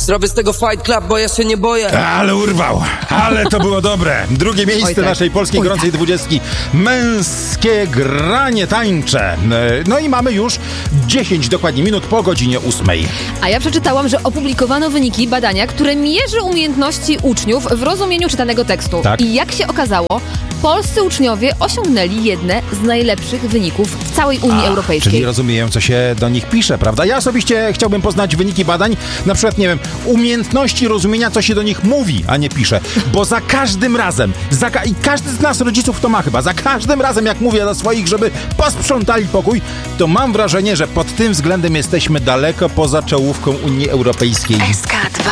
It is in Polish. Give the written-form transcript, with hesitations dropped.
Zrobię z tego Fight Club, bo ja się nie boję. Ale urwał, ale to było dobre. Drugie miejsce tak. naszej polskiej gorącej dwudziestki. Męskie granie tańcze. No i mamy już 10 dokładnie minut po godzinie 8. A ja przeczytałam, że opublikowano wyniki badania, które mierzy umiejętności uczniów w rozumieniu czytanego tekstu. Tak. I jak się okazało, polscy uczniowie osiągnęli jedne z najlepszych wyników w całej Unii Europejskiej. Czyli rozumieją, co się do nich pisze, prawda? Ja osobiście chciałbym poznać wyniki badań, na przykład, nie wiem, umiejętności rozumienia, co się do nich mówi, a nie pisze. Bo za każdym razem, i każdy z nas, rodziców, to ma chyba, za każdym razem, jak mówię do swoich, żeby posprzątali pokój, to mam wrażenie, że pod tym względem jesteśmy daleko poza czołówką Unii Europejskiej. SK2